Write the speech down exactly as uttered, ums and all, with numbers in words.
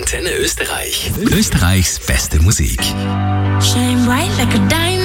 Antenne Österreich. Österreichs beste Musik. Shine bright like a diamond.